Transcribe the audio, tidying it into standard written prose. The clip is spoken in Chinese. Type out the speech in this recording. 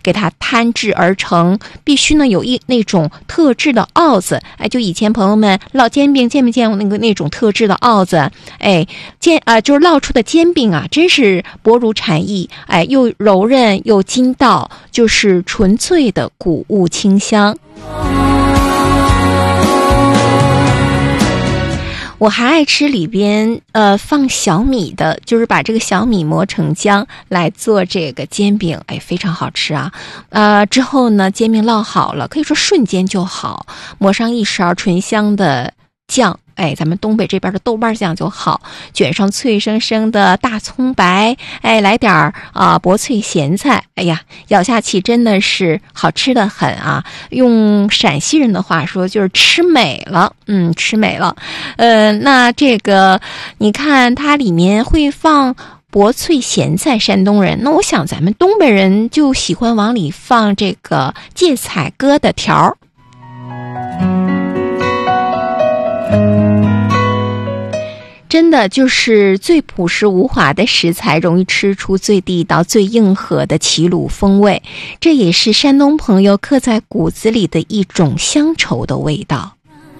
给它摊制而成，必须呢有那种特制的鏊子。就以前朋友们烙煎饼见没见过那种特制的鏊子？就是烙出的煎饼啊，真是薄如蝉翼，又柔韧又筋道，就是纯粹的谷物清香。我还爱吃里边放小米的，就是把这个小米磨成浆来做这个煎饼，非常好吃啊。之后呢，煎饼烙好了，可以说瞬间就好，抹上一勺醇香的酱，咱们东北这边的豆瓣酱就好，卷上脆生生的大葱白，来点薄脆咸菜，咬下去真的是好吃的很啊！用陕西人的话说，就是吃美了，吃美了。那这个你看它里面会放薄脆咸菜，山东人，那我想咱们东北人就喜欢往里放这个芥菜疙瘩条。真的就是最朴实无华的食材，容易吃出最地道最硬核的齐鲁风味，这也是山东朋友刻在骨子里的一种乡愁的味道。